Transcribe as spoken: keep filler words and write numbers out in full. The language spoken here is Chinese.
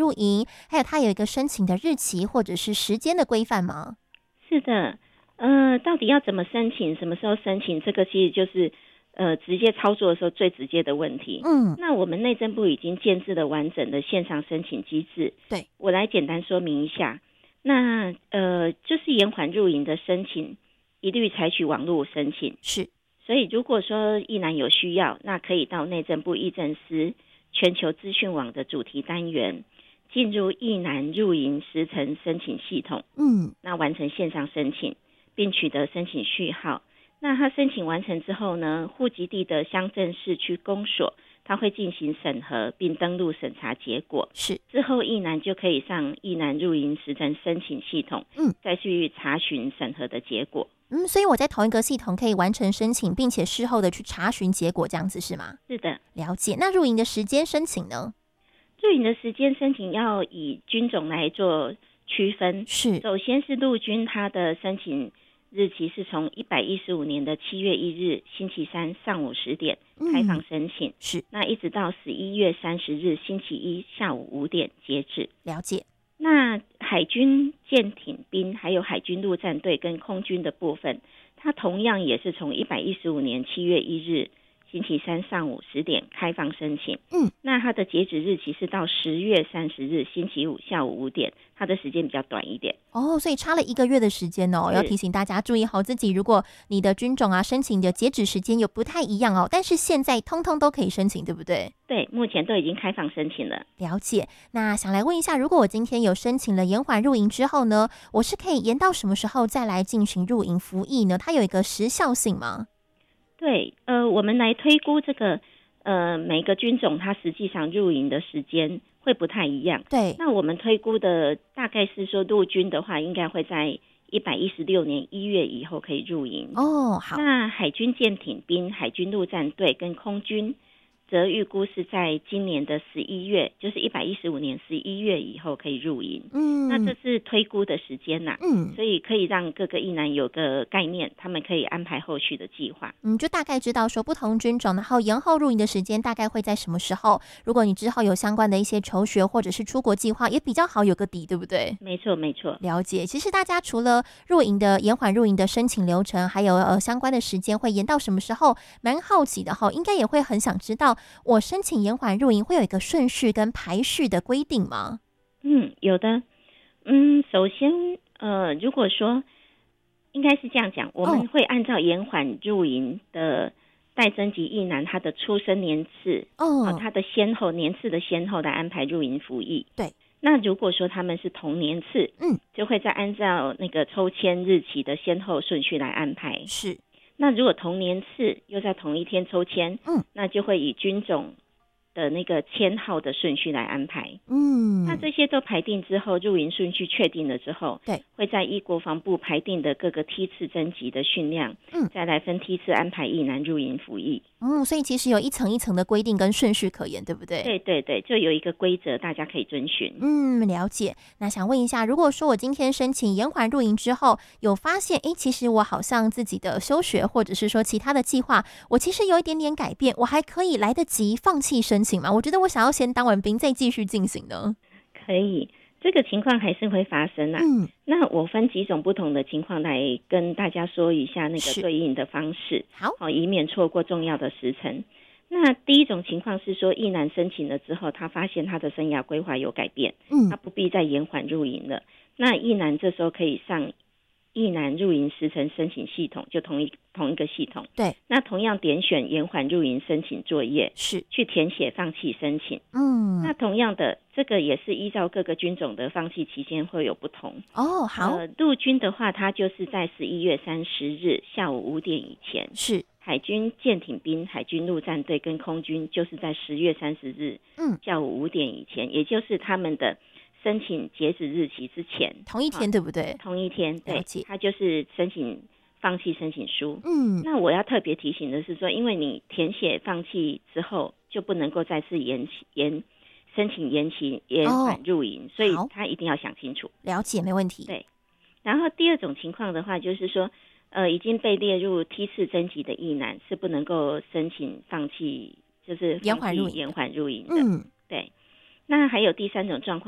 入营，还有它有一个申请的日期或者是时间的规范吗？ 是的，呃，到底要怎么申请，什么时候申请，这个其实就是呃直接操作的时候最直接的问题。 嗯， 那我们内政部已经建制了完整的线上申请机制。 对， 我来简单说明一下。那呃，就是延缓入营的申请，一律采取网络申请。 是。 所以如果说役男有需要，那可以到内政部役政司全球资讯网的主题单元，进入役男入营时程申请系统， 嗯， 那完成线上申请，并取得申请序号。那他申请完成之后呢，户籍地的乡镇市区公所，他会进行审核并登录审查结果。 是之后役男就可以上役男入营时程申请系统， 嗯， 再去查询审核的结果。 嗯，所以我在同一个系统可以完成申请，并且事后的去查询结果，这样子是吗？ 是的。 了解。那入营的时间申请呢？ 入营的时间申请要以军种来做区分。 是， 首先是陆军，它的申请日期是从一百一十五年的七月一日星期三上午十点开放申请， 嗯、是， 那一直到十一月三十日星期一下午五点截止。 了解。 那海军舰艇兵还有海军陆战队跟空军的部分，它同样也是从一百一十五年七月一日星期三上午十点开放申请。 嗯， 那它的截止日期是到十月三十日星期五下午五点，它的时间比较短一点。 哦，所以差了一个月的时间哦，要提醒大家注意好自己。如果你的军种啊申请的截止时间有不太一样哦，但是现在通通都可以申请，对不对？ 对，目前都已经开放申请了。 了解。那想来问一下，如果我今天有申请了延缓入营之后呢，我是可以延到什么时候再来进行入营服役呢？它有一个时效性吗？ 对，呃，我们来推估这个，呃，每个军种它实际上入营的时间会不太一样。 对， 那我们推估的大概是说，陆军的话应该会在一百一十六年一月以后可以入营。 哦，好。 那海军舰艇兵、海军陆战队跟空军，则预估是在今年的十一月，就是一百一十五年十一月以后可以入营。 嗯， 那这是推估的时间呐、啊。 嗯， 所以可以让各个役男有个概念，他们可以安排后续的计划。 嗯，就大概知道说不同军种，然后延后入营的时间大概会在什么时候。如果你之后有相关的一些求学或者是出国计划，也比较好有个底，对不对？ 没错，没错。 了解。其实大家除了入营的延缓入营的申请流程，还有呃相关的时间会延到什么时候，蛮好奇的哈，应该也会很想知道，我申请延缓入营会有一个顺序跟排序的规定吗？ 嗯，有的。嗯，首先，呃，如果说应该是这样讲，我们会按照延缓入营的待征集役男他的出生年次， 哦， 呃、他的先后年次的先后来安排入营服役。 对。 那如果说他们是同年次， 嗯， 就会再按照那个抽签日期的先后顺序来安排。 是。 那如果同年次又在同一天抽签， 嗯， 那就会以军种的那个签号的顺序来安排。 嗯， 那这些都排定之后，入营顺序确定了之后， 对， 会在依国防部排定的各个梯次征集的训量， 嗯， 再来分梯次安排役男入营服役。 嗯，所以其实有一层一层的规定跟顺序可言，对不对？ 对对对，就有一个规则，大家可以遵循。 嗯，了解。那想问一下，如果说我今天申请延缓入营之后，有发现，哎，其实我好像自己的休学或者是说其他的计划，我其实有一点点改变，我还可以来得及放弃申请吗？我觉得我想要先当完兵再继续进行呢。 可以，这个情况还是会发生啊。 嗯， 那我分几种不同的情况来跟大家说一下那个对应的方式， 好， 好，以免错过重要的时辰。那第一种情况是说，役男申请了之后，他发现他的生涯规划有改变， 嗯， 他不必再延缓入营了。那役男这时候可以上役男入营时程申请系统，就同一同一个系统。 对， 那同样点选延缓入营申请作业， 是去填写放弃申请。 嗯， 那同样的，这个也是依照各个军种的放弃期间会有不同。 哦，好， 呃，陆军的话，它就是在十一月三十日下午五点以前。 是。 海军舰艇兵、海军陆战队跟空军就是在十月三十日， 嗯， 下午五点以前，也就是他们的申请截止日期之前， 同一天，对不对？ 同一天，对，他就是申请放弃申请书。 嗯， 那我要特别提醒的是说，因为你填写放弃之后，就不能够再次延期延申请延期延缓入营，哦，所以他一定要想清楚。 了解，没问题。 对，然后第二种情况的话，就是说。呃，已经被列入梯次征集的役男是不能够申请放弃，就是延缓入营、 延缓入营的。 嗯， 对。那还有第三种状况。